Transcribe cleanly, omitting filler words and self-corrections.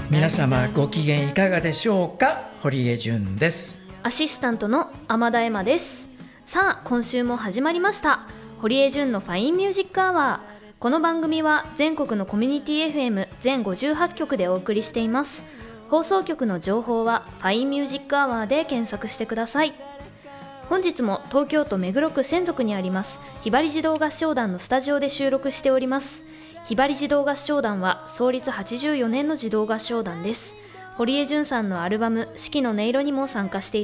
皆様ご機嫌いかがでしょうか。堀江純です。 アシスタントの天田恵馬です。さあ今週も始まりました、堀江純のファインミュージックアワー。この番組は全国のコミュニティ FM 全58局でお送りしています。放送局の情報はファインミュージックアワーで検索してください。本日も東京都目黒区千束にありますひばり児童合唱団のスタジオで収録しております。ひばり児童合唱団は創立84年の児童合唱団です。堀江純さんのアルバム四季の音色にも参加してい